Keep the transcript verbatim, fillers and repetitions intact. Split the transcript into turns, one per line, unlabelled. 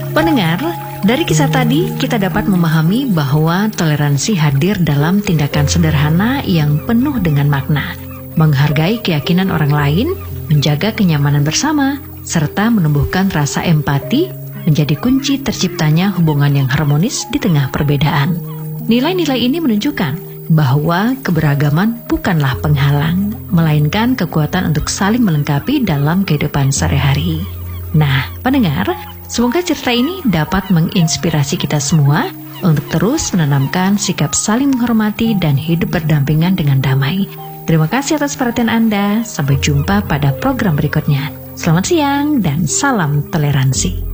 Pendengar, dari kisah tadi kita dapat memahami bahwa toleransi hadir dalam tindakan sederhana yang penuh dengan makna, menghargai keyakinan orang lain, menjaga kenyamanan bersama, serta menumbuhkan rasa empati menjadi kunci terciptanya hubungan yang harmonis di tengah perbedaan. Nilai-nilai ini menunjukkan bahwa keberagaman bukanlah penghalang, melainkan kekuatan untuk saling melengkapi dalam kehidupan sehari-hari. Nah, pendengar, semoga cerita ini dapat menginspirasi kita semua untuk terus menanamkan sikap saling menghormati dan hidup berdampingan dengan damai. Terima kasih atas perhatian Anda. Sampai jumpa pada program berikutnya. Selamat siang dan salam toleransi.